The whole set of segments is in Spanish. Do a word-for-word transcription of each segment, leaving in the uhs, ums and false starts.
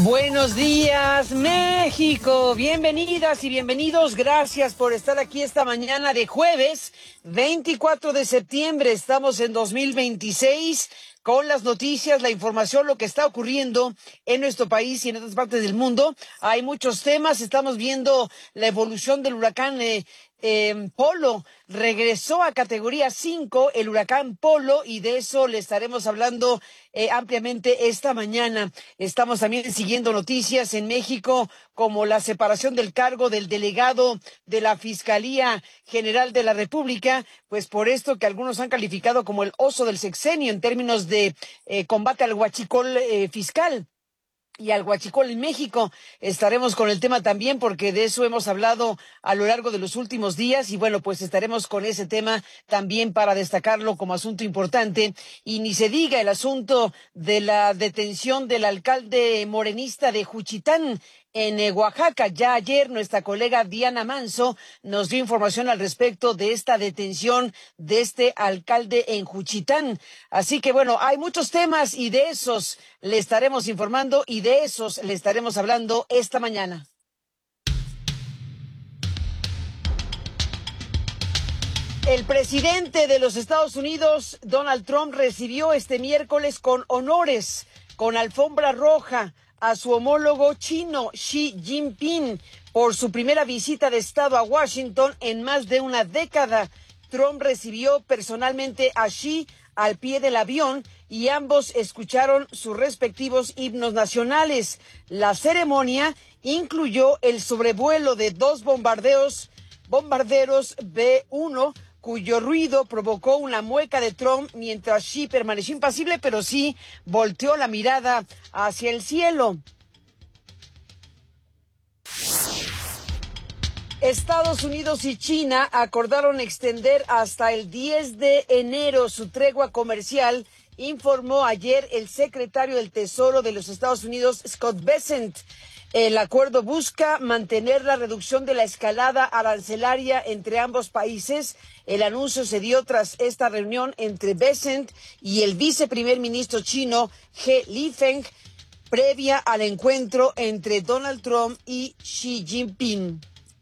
Buenos días, México. Bienvenidas y bienvenidos. Gracias por estar aquí esta mañana de jueves veinticuatro de septiembre. Estamos en dos mil veintiséis con las noticias, la información, lo que está ocurriendo en nuestro país y en otras partes del mundo. Hay muchos temas. Estamos viendo la evolución del huracán eh, eh, Polo. Regresó a categoría cinco el huracán Polo y de eso le estaremos hablando eh, ampliamente esta mañana. Estamos también siguiendo noticias en México como la separación del cargo del delegado de la Fiscalía General de la República, pues por esto que algunos han calificado como el oso del sexenio en términos de eh, combate al huachicol eh, fiscal. Y al huachicol en México. Estaremos con el tema también porque de eso hemos hablado a lo largo de los últimos días y bueno, pues estaremos con ese tema también para destacarlo como asunto importante. Y ni se diga el asunto de la detención del alcalde morenista de Juchitán en Oaxaca. Ya ayer nuestra colega Diana Manso nos dio información al respecto de esta detención de este alcalde en Juchitán. Así que bueno, hay muchos temas y de esos le estaremos informando y de esos le estaremos hablando esta mañana. El presidente de los Estados Unidos, Donald Trump, recibió este miércoles con honores, con alfombra roja, a su homólogo chino Xi Jinping por su primera visita de Estado a Washington en más de una década. Trump recibió personalmente a Xi al pie del avión y ambos escucharon sus respectivos himnos nacionales. La ceremonia incluyó el sobrevuelo de dos bombardeos, bombarderos B uno, cuyo ruido provocó una mueca de Trump mientras Xi permaneció impasible, pero sí volteó la mirada hacia el cielo. Estados Unidos y China acordaron extender hasta el diez de enero su tregua comercial, informó ayer el secretario del Tesoro de los Estados Unidos, Scott Bessent. El acuerdo busca mantener la reducción de la escalada arancelaria entre ambos países. El anuncio se dio tras esta reunión entre Bessent y el viceprimer ministro chino He Lifeng, previa al encuentro entre Donald Trump y Xi Jinping.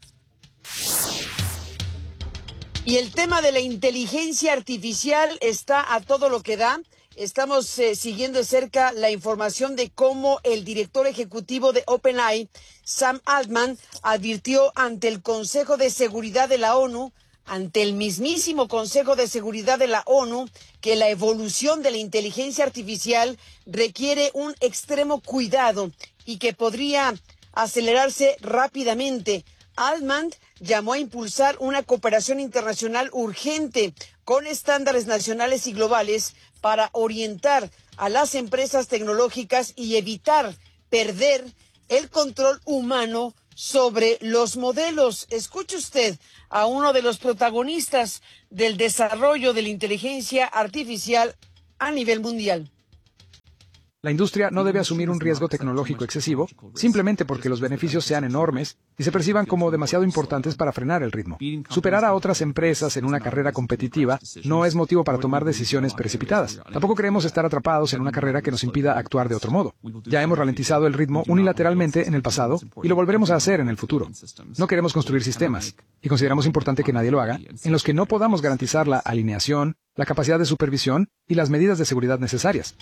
Y el tema de la inteligencia artificial está a todo lo que da. Estamos eh, siguiendo de cerca la información de cómo el director ejecutivo de OpenAI, Sam Altman, advirtió ante el Consejo de Seguridad de la ONU, ante el mismísimo Consejo de Seguridad de la ONU, que la evolución de la inteligencia artificial requiere un extremo cuidado y que podría acelerarse rápidamente. Altman llamó a impulsar una cooperación internacional urgente con estándares nacionales y globales para orientar a las empresas tecnológicas y evitar perder el control humano sobre los modelos. Escuche usted a uno de los protagonistas del desarrollo de la inteligencia artificial a nivel mundial. La industria no debe asumir un riesgo tecnológico excesivo simplemente porque los beneficios sean enormes y se perciban como demasiado importantes para frenar el ritmo. Superar a otras empresas en una carrera competitiva no es motivo para tomar decisiones precipitadas. Tampoco queremos estar atrapados en una carrera que nos impida actuar de otro modo. Ya hemos ralentizado el ritmo unilateralmente en el pasado y lo volveremos a hacer en el futuro. No queremos construir sistemas, y consideramos importante que nadie lo haga, en los que no podamos garantizar la alineación, la capacidad de supervisión y las medidas de seguridad necesarias.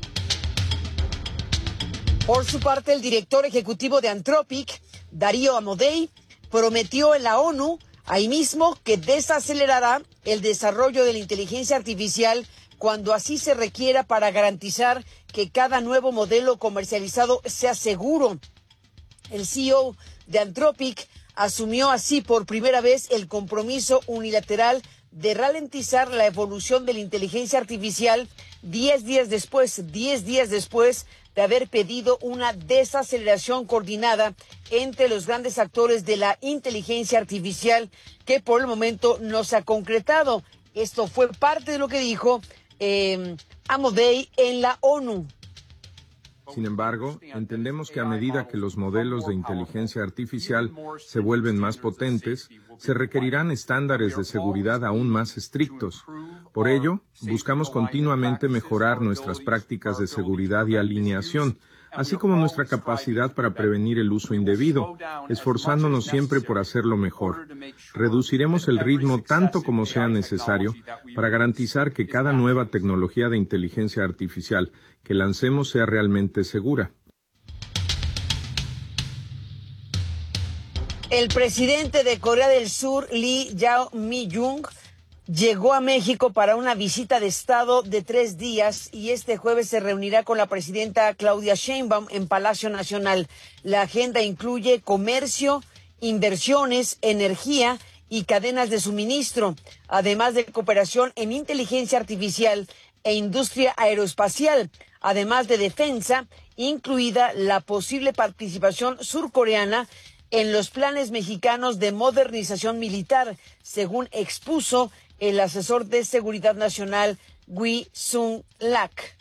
Por su parte, el director ejecutivo de Anthropic, Darío Amodei, prometió en la ONU, ahí mismo, que desacelerará el desarrollo de la inteligencia artificial cuando así se requiera para garantizar que cada nuevo modelo comercializado sea seguro. El C E O de Anthropic asumió así por primera vez el compromiso unilateral de ralentizar la evolución de la inteligencia artificial diez días después, diez días después de haber pedido una desaceleración coordinada entre los grandes actores de la inteligencia artificial que por el momento no se ha concretado. Esto fue parte de lo que dijo eh, Amodei en la ONU. Sin embargo, entendemos que a medida que los modelos de inteligencia artificial se vuelven más potentes, se requerirán estándares de seguridad aún más estrictos. Por ello, buscamos continuamente mejorar nuestras prácticas de seguridad y alineación, así como nuestra capacidad para prevenir el uso indebido, esforzándonos siempre por hacerlo mejor. Reduciremos el ritmo tanto como sea necesario para garantizar que cada nueva tecnología de inteligencia artificial que lancemos sea realmente segura. El presidente de Corea del Sur, Lee Jae-myung, llegó a México para una visita de Estado de tres días y este jueves se reunirá con la presidenta Claudia Sheinbaum en Palacio Nacional. La agenda incluye comercio, inversiones, energía y cadenas de suministro, además de cooperación en inteligencia artificial e industria aeroespacial, además de defensa, incluida la posible participación surcoreana en los planes mexicanos de modernización militar, según expuso el asesor de Seguridad Nacional, Wi Sung-lak.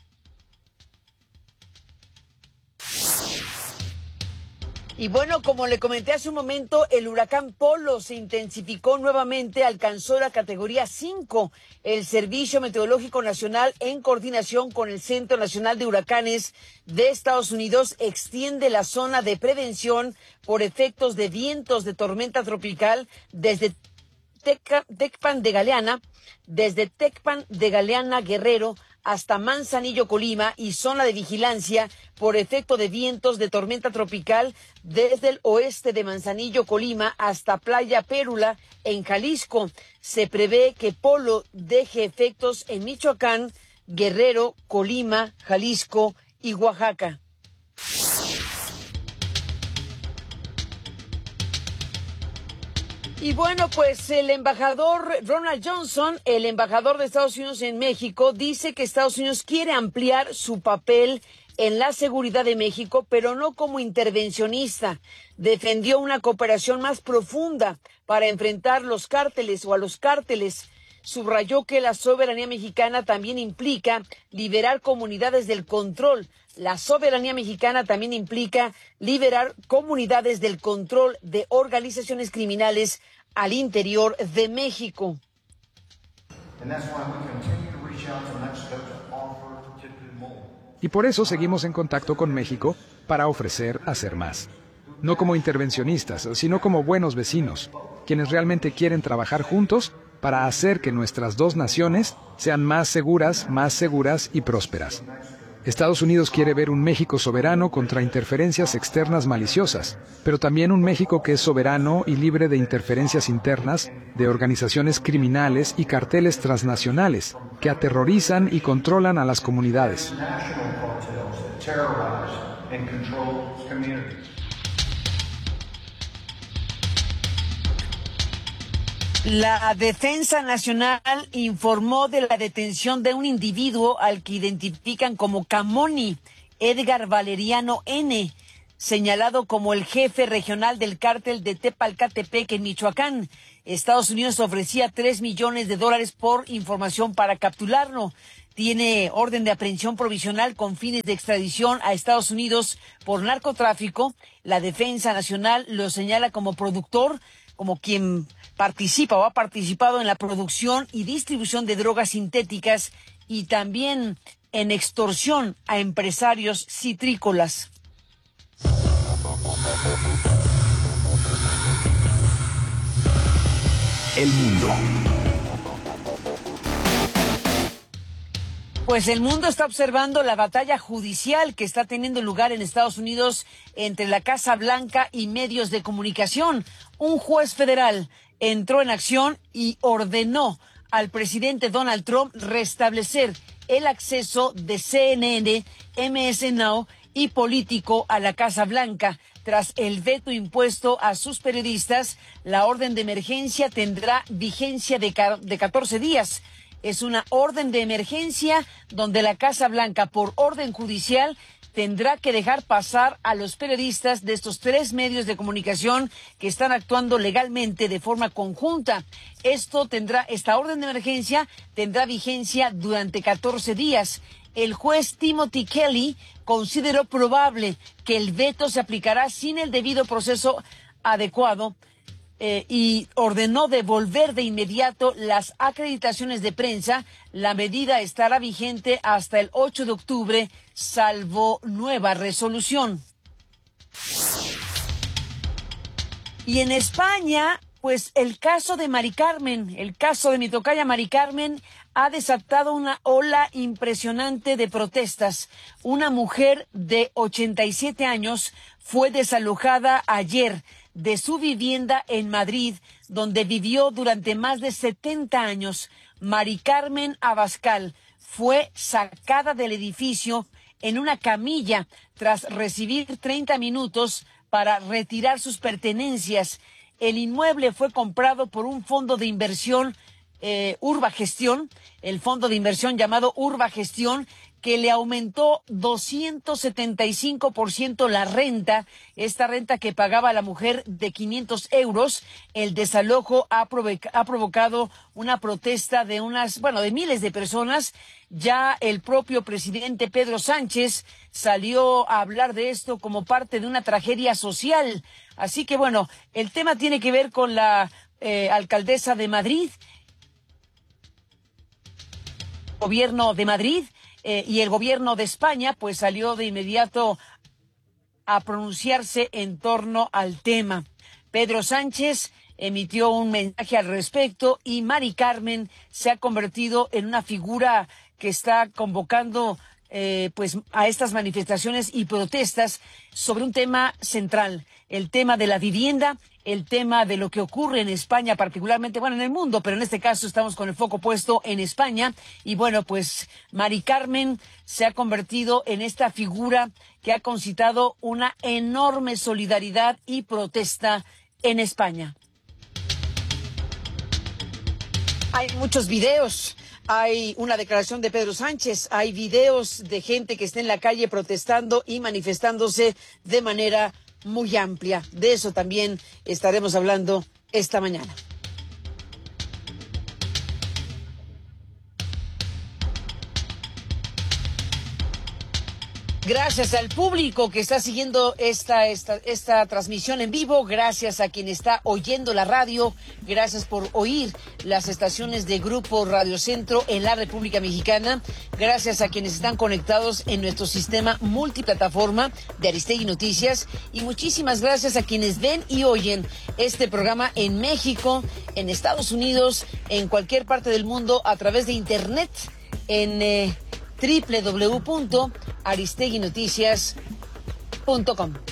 Y bueno, como le comenté hace un momento, el huracán Polo se intensificó nuevamente, alcanzó la categoría cinco. El Servicio Meteorológico Nacional, en coordinación con el Centro Nacional de Huracanes de Estados Unidos, extiende la zona de prevención por efectos de vientos de tormenta tropical desde Teca, Tecpan de Galeana, desde Tecpan de Galeana, Guerrero, hasta Manzanillo, Colima, y zona de vigilancia por efecto de vientos de tormenta tropical desde el oeste de Manzanillo, Colima, hasta Playa Pérula, en Jalisco. Se prevé que Polo deje efectos en Michoacán, Guerrero, Colima, Jalisco y Oaxaca. Y bueno, pues el embajador Ronald Johnson, el embajador de Estados Unidos en México, dice que Estados Unidos quiere ampliar su papel en la seguridad de México, pero no como intervencionista. Defendió una cooperación más profunda para enfrentar los cárteles o a los cárteles. Subrayó que la soberanía mexicana también implica liberar comunidades del control. La soberanía mexicana también implica liberar comunidades del control de organizaciones criminales al interior de México. Y por eso seguimos en contacto con México para ofrecer hacer más. No como intervencionistas, sino como buenos vecinos, quienes realmente quieren trabajar juntos para hacer que nuestras dos naciones sean más seguras, más seguras y prósperas. Estados Unidos quiere ver un México soberano contra interferencias externas maliciosas, pero también un México que es soberano y libre de interferencias internas de organizaciones criminales y carteles transnacionales que aterrorizan y controlan a las comunidades. La Defensa Nacional informó de la detención de un individuo al que identifican como Camoni, Edgar Valeriano N., señalado como el jefe regional del cártel de Tepalcatepec en Michoacán. Estados Unidos ofrecía tres millones de dólares por información para capturarlo. Tiene orden de aprehensión provisional con fines de extradición a Estados Unidos por narcotráfico. La Defensa Nacional lo señala como productor, como quien participa o ha participado en la producción y distribución de drogas sintéticas y también en extorsión a empresarios citrícolas. El mundo. Pues el mundo está observando la batalla judicial que está teniendo lugar en Estados Unidos entre la Casa Blanca y medios de comunicación. Un juez federal entró en acción y ordenó al presidente Donald Trump restablecer el acceso de C N N, M S Now y Político a la Casa Blanca. Tras el veto impuesto a sus periodistas, la orden de emergencia tendrá vigencia de, de catorce días. Es una orden de emergencia donde la Casa Blanca, por orden judicial, tendrá que dejar pasar a los periodistas de estos tres medios de comunicación que están actuando legalmente de forma conjunta. Esto tendrá, esta orden de emergencia tendrá vigencia durante catorce días. El juez Timothy Kelly consideró probable que el veto se aplicará sin el debido proceso adecuado eh, y ordenó devolver de inmediato las acreditaciones de prensa. La medida estará vigente hasta el ocho de octubre, salvo nueva resolución. Y en España, pues el caso de Mari Carmen, el caso de mi tocaya Mari Carmen, ha desatado una ola impresionante de protestas. Una mujer de ochenta y siete años fue desalojada ayer de su vivienda en Madrid, donde vivió durante más de setenta años. Mari Carmen Abascal fue sacada del edificio en una camilla tras recibir treinta minutos para retirar sus pertenencias. El inmueble fue comprado por un fondo de inversión, eh, Urbagestión, el fondo de inversión llamado Urbagestión, que le aumentó doscientos setenta y cinco por ciento la renta, esta renta que pagaba la mujer de quinientos euros. El desalojo ha, ha provocado una protesta de unas, bueno, de miles de personas. Ya el propio presidente Pedro Sánchez salió a hablar de esto como parte de una tragedia social. Así que, bueno, el tema tiene que ver con la eh, alcaldesa de Madrid, gobierno de Madrid, eh, y el gobierno de España, pues salió de inmediato a pronunciarse en torno al tema. Pedro Sánchez emitió un mensaje al respecto y Mari Carmen se ha convertido en una figura que está convocando eh, pues a estas manifestaciones y protestas sobre un tema central, el tema de la vivienda, el tema de lo que ocurre en España, particularmente, bueno, en el mundo, pero en este caso estamos con el foco puesto en España. Y bueno, pues Mari Carmen se ha convertido en esta figura que ha concitado una enorme solidaridad y protesta en España. Hay muchos videos. Hay una declaración de Pedro Sánchez, hay videos de gente que está en la calle protestando y manifestándose de manera muy amplia. De eso también estaremos hablando esta mañana. Gracias al público que está siguiendo esta, esta, esta transmisión en vivo, gracias a quien está oyendo la radio, gracias por oír las estaciones de Grupo Radio Centro en la República Mexicana, gracias a quienes están conectados en nuestro sistema multiplataforma de Aristegui Noticias y muchísimas gracias a quienes ven y oyen este programa en México, en Estados Unidos, en cualquier parte del mundo a través de internet en eh, doble u doble u doble u punto aristegui noticias punto com.